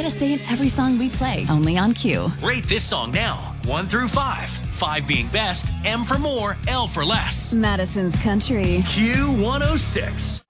get a say in every song we play, only on Q. Rate this song now, 1 through 5. 5 being best, M for more, L for less. Madison's Country. Q106.